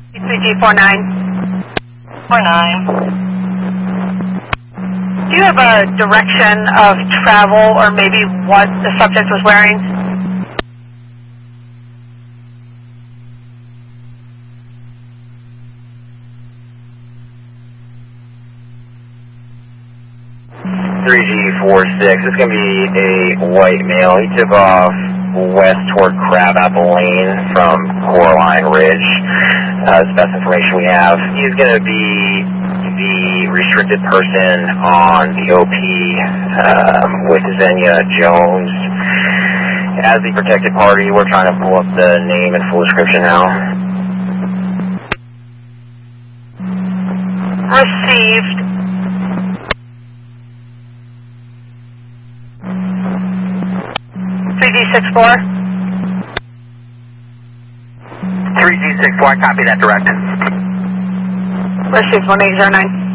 3G49. 49. Do you have a direction of travel or maybe what the subject was wearing? It's going to be a white male. He took off west toward Crabapple Lane from Coraline Ridge. That's the best information we have. He's going to be the restricted person on the OP with Xenia Jones. As the protected party, we're trying to pull up the name and full description now. Received. D64. 3G64, copy that direct. Received 1809.